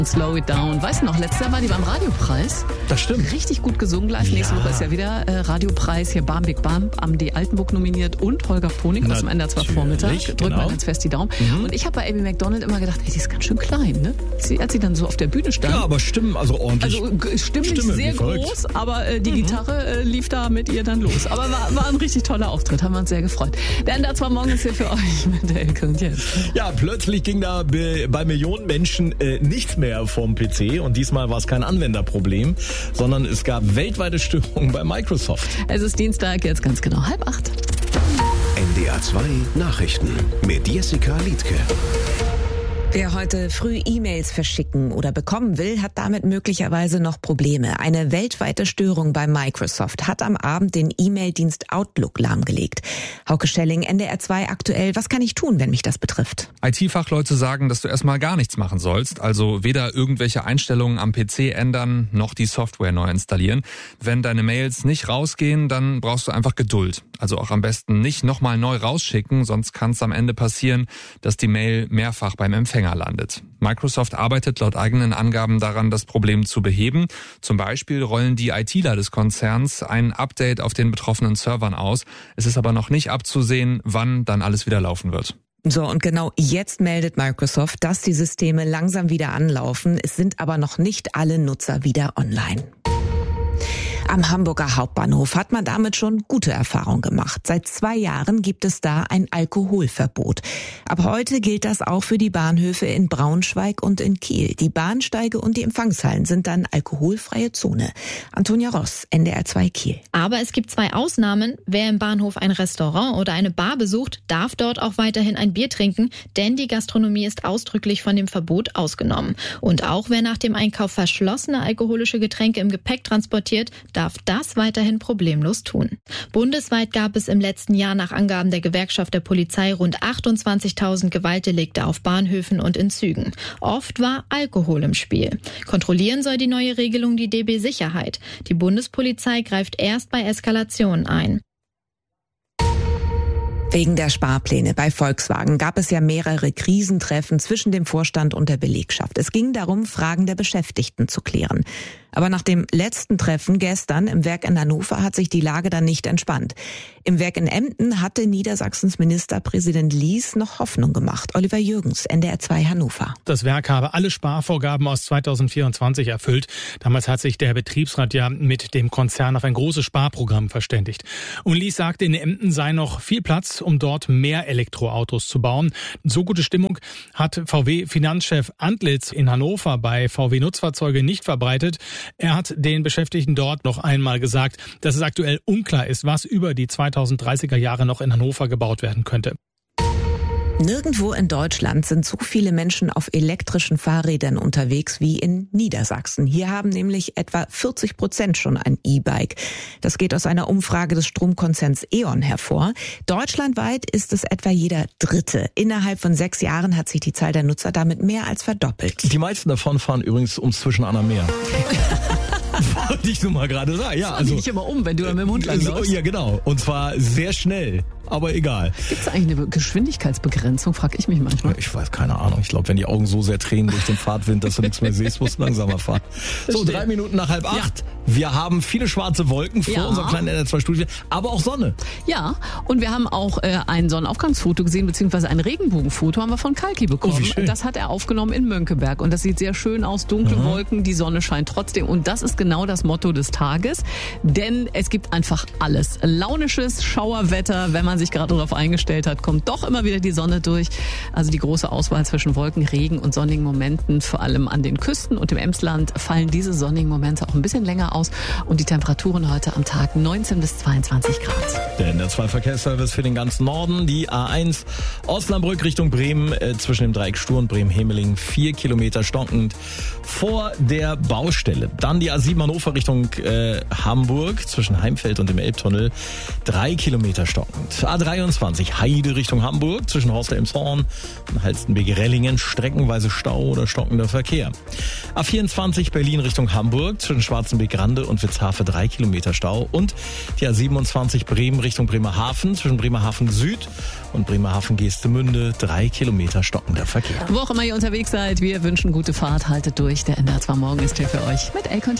Slow It Down. Weißt du noch, letztes Jahr war die beim Radiopreis. Das stimmt. Richtig gut gesungen live. Ja. Nächste Woche ist ja wieder Radiopreis. Hier Bam Big Bam, Amdi Altenburg nominiert und Holger Ponig aus dem NDR 2 Vormittag. Drückt mal ganz fest die Daumen. Und ich habe bei Amy Macdonald immer gedacht, ey, die ist ganz schön klein, ne? Als sie dann so auf der Bühne stand. Ja, aber Stimmen, also ordentlich. Also stimmlich sehr groß, aber die Gitarre lief da mit ihr dann los. Aber war ein richtig toller Auftritt, haben wir uns sehr gefreut. Der NDR 2 Morgen ist hier für euch mit der Elke und Jens. Ja, plötzlich ging da bei Millionen Menschen nichts mehr vom PC und diesmal war es kein Anwenderproblem, sondern es gab weltweite Störungen bei Microsoft. Es ist Dienstag, jetzt ganz genau 7:30. NDR 2 Nachrichten mit Jessica Liedtke. Wer heute früh E-Mails verschicken oder bekommen will, hat damit möglicherweise noch Probleme. Eine weltweite Störung bei Microsoft hat am Abend den E-Mail-Dienst Outlook lahmgelegt. Hauke Schelling, NDR 2 aktuell. Was kann ich tun, wenn mich das betrifft? IT-Fachleute sagen, dass du erstmal gar nichts machen sollst. Also weder irgendwelche Einstellungen am PC ändern, noch die Software neu installieren. Wenn deine Mails nicht rausgehen, dann brauchst du einfach Geduld. Also auch am besten nicht nochmal neu rausschicken, sonst kann es am Ende passieren, dass die Mail mehrfach beim Empfänger landet. Microsoft arbeitet laut eigenen Angaben daran, das Problem zu beheben. Zum Beispiel rollen die ITler des Konzerns ein Update auf den betroffenen Servern aus. Es ist aber noch nicht abzusehen, wann dann alles wieder laufen wird. So, und genau jetzt meldet Microsoft, dass die Systeme langsam wieder anlaufen. Es sind aber noch nicht alle Nutzer wieder online. Am Hamburger Hauptbahnhof hat man damit schon gute Erfahrungen gemacht. Seit 2 Jahren gibt es da ein Alkoholverbot. Ab heute gilt das auch für die Bahnhöfe in Braunschweig und in Kiel. Die Bahnsteige und die Empfangshallen sind dann alkoholfreie Zone. Antonia Ross, NDR 2 Kiel. Aber es gibt 2 Ausnahmen. Wer im Bahnhof ein Restaurant oder eine Bar besucht, darf dort auch weiterhin ein Bier trinken, denn die Gastronomie ist ausdrücklich von dem Verbot ausgenommen. Und auch wer nach dem Einkauf verschlossene alkoholische Getränke im Gepäck transportiert, darf das weiterhin problemlos tun. Bundesweit gab es im letzten Jahr nach Angaben der Gewerkschaft der Polizei rund 28.000 Gewaltdelikte auf Bahnhöfen und in Zügen. Oft war Alkohol im Spiel. Kontrollieren soll die neue Regelung die DB Sicherheit. Die Bundespolizei greift erst bei Eskalationen ein. Wegen der Sparpläne bei Volkswagen gab es ja mehrere Krisentreffen zwischen dem Vorstand und der Belegschaft. Es ging darum, Fragen der Beschäftigten zu klären. Aber nach dem letzten Treffen gestern im Werk in Hannover hat sich die Lage dann nicht entspannt. Im Werk in Emden hatte Niedersachsens Ministerpräsident Lies noch Hoffnung gemacht. Oliver Jürgens, NDR 2 Hannover. Das Werk habe alle Sparvorgaben aus 2024 erfüllt. Damals hat sich der Betriebsrat ja mit dem Konzern auf ein großes Sparprogramm verständigt. Und Lies sagte, in Emden sei noch viel Platz, um dort mehr Elektroautos zu bauen. So gute Stimmung hat VW-Finanzchef Antlitz in Hannover bei VW Nutzfahrzeuge nicht verbreitet. Er hat den Beschäftigten dort noch einmal gesagt, dass es aktuell unklar ist, was über die 2030er Jahre noch in Hannover gebaut werden könnte. Nirgendwo in Deutschland sind so viele Menschen auf elektrischen Fahrrädern unterwegs wie in Niedersachsen. Hier haben nämlich etwa 40% schon ein E-Bike. Das geht aus einer Umfrage des Stromkonzerns E.ON hervor. Deutschlandweit ist es etwa jeder Dritte. Innerhalb von 6 Jahren hat sich die Zahl der Nutzer damit mehr als verdoppelt. Die meisten davon fahren übrigens ums zwischen Anna Meer. Wollte ich nur mal gerade sagen. Ja, also ich immer wenn du da mit dem Hund langläufst. Ja, genau. Und zwar sehr schnell. Aber egal. Gibt es eigentlich eine Geschwindigkeitsbegrenzung, frage ich mich manchmal. Ich weiß, keine Ahnung. Ich glaube, wenn die Augen so sehr tränen durch den Fahrtwind, dass du nichts mehr siehst, musst du langsamer fahren. So, 3 Minuten nach 7:30. Ja. Wir haben viele schwarze Wolken vor unserem kleinen NDR 2 Studio, aber auch Sonne. Ja, und wir haben auch ein Sonnenaufgangsfoto gesehen, beziehungsweise ein Regenbogenfoto haben wir von Kalki bekommen. Oh, wie schön. Das hat er aufgenommen in Mönckeberg. Und das sieht sehr schön aus, dunkle Wolken, die Sonne scheint trotzdem. Und das ist genau das Motto des Tages, denn es gibt einfach alles. Launisches Schauerwetter, wenn man sich gerade darauf eingestellt hat, kommt doch immer wieder die Sonne durch. Also die große Auswahl zwischen Wolken, Regen und sonnigen Momenten, vor allem an den Küsten und im Emsland, fallen diese sonnigen Momente auch ein bisschen länger aus. Und die Temperaturen heute am Tag 19 bis 22 Grad. Der NDR 2 Verkehrsservice für den ganzen Norden. Die A1 Osnabrück Richtung Bremen zwischen dem Dreieck Stur und Bremen-Hemeling 4 Kilometer stockend vor der Baustelle. Dann die A7 Hannover Richtung Hamburg zwischen Heimfeld und dem Elbtunnel 3 Kilometer stockend. A23 Heide Richtung Hamburg zwischen Horst-Elmshorn und Halstenbeke-Rellingen streckenweise Stau oder stockender Verkehr. A24 Berlin Richtung Hamburg zwischen Schwarzenbeck-Rande und Witzhafe 3 Kilometer Stau. Und die A27 Bremen Richtung Bremerhaven zwischen Bremerhaven Süd und Bremerhaven-Geestemünde 3 Kilometer stockender Verkehr. Wo auch immer ihr unterwegs seid, wir wünschen gute Fahrt, haltet durch. Der NDR 2 Morgen ist hier für euch mit Elke und